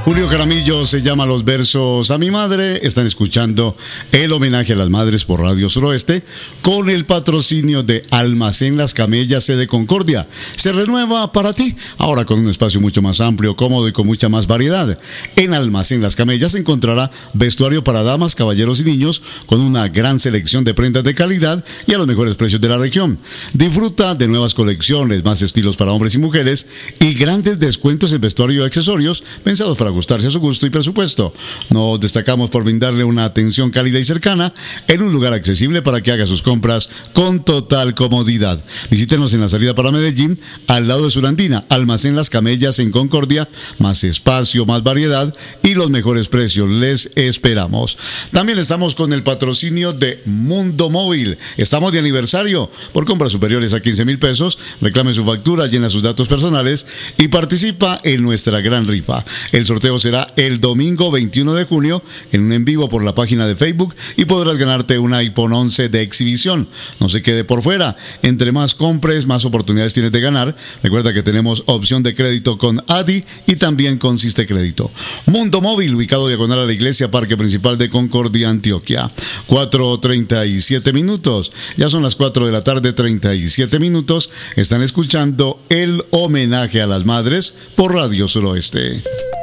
Julio Jaramillo se llama Los versos a mi madre. Están escuchando el homenaje a las madres por Radio Suroeste con el patrocinio de Almacén Las Camellas, sede Concordia. Se renueva para ti, ahora con un espacio mucho más amplio, cómodo y con mucha más variedad. En Almacén Las Camellas encontrará vestuario para damas, caballeros y niños con una gran selección de prendas de calidad y a los mejores precios de la región. Disfruta de nuevas colecciones, más estilos para hombres y mujeres y grandes descuentos en vestuario y accesorios pensados para ajustarse a su gusto y presupuesto. Nos destacamos por brindarle una atención cálida y cercana en un lugar accesible para que haga sus compras con total comodidad. Visítenos en la salida para Medellín, al lado de Surandina, Almacén Las Camellas en Concordia, más espacio, más variedad y los mejores precios. Les esperamos. También estamos con el patrocinio de Mundo Móvil. Estamos de aniversario. Por compras superiores a 15,000 pesos, reclame su factura, llena sus datos personales y participa en nuestra gran rifa. El sorteo será el domingo 21 de junio en un en vivo por la página de Facebook y podrás ganarte un iPhone 11 de exhibición. No se quede por fuera. Entre más compres, más oportunidades tienes de ganar. Recuerda que tenemos opción de crédito con ADI y también con Siste Crédito. Mundo Móvil, ubicado diagonal a la iglesia Parque Principal de Concordia, Antioquia. 4:37 minutos. Ya son las 4 de la tarde, 37 minutos. Están escuchando el homenaje a las madres por Radio Suroeste.